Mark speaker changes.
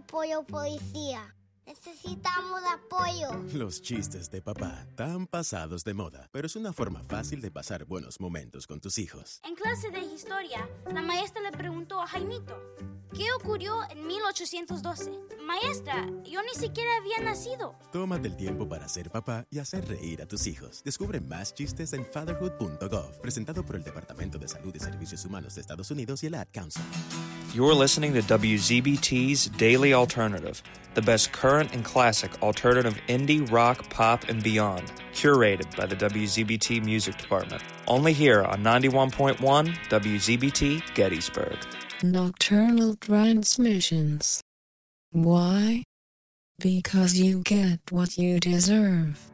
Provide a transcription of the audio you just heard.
Speaker 1: pollo policía. Necesitamos apoyo.
Speaker 2: Los chistes de papá, tan pasados de moda, pero es una forma fácil de pasar buenos momentos con tus hijos.
Speaker 3: En clase de historia, la maestra le preguntó a Jaimito, ¿qué ocurrió en 1812? Maestra, yo ni siquiera había nacido.
Speaker 2: Tómate el tiempo para ser papá y hacer reír a tus hijos. Descubre más chistes en fatherhood.gov, presentado por el Departamento de Salud y Servicios Humanos de Estados Unidos y el Ad Council.
Speaker 4: You're listening to WZBT's Daily Alternative, the best current and classic alternative indie, rock, pop, and beyond, curated by the WZBT Music Department. Only here on 91.1 WZBT Gettysburg.
Speaker 5: Nocturnal transmissions. Why? Because you get what you deserve.